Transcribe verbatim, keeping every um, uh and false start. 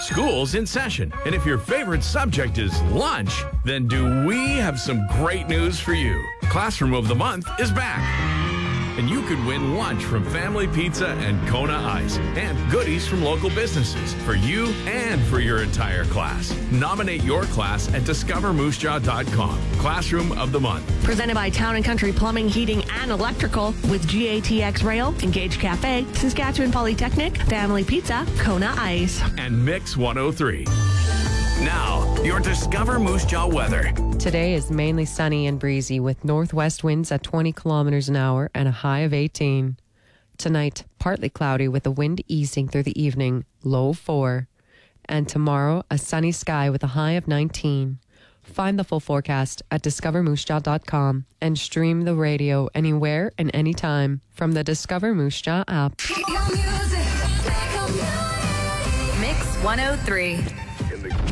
School's in session, and if your favorite subject is lunch, then do we have some great news for you. Classroom of the Month is back. And you could win lunch from Family Pizza and Kona Ice and goodies from local businesses for you and for your entire class. Nominate your class at discover moose jaw dot com. Classroom of the Month. Presented by Town and Country Plumbing, Heating, and Electrical with G A T X Rail, Engage Cafe, Saskatchewan Polytechnic, Family Pizza, Kona Ice. And Mix one oh three. Now, your Discover Moose Jaw weather. Today is mainly sunny and breezy with northwest winds at twenty kilometers an hour and a high of eighteen. Tonight, partly cloudy with the wind easing through the evening, low four. And tomorrow, a sunny sky with a high of nineteen. Find the full forecast at discover moose jaw dot com and stream the radio anywhere and anytime from the Discover Moose Jaw app. Mix one oh three.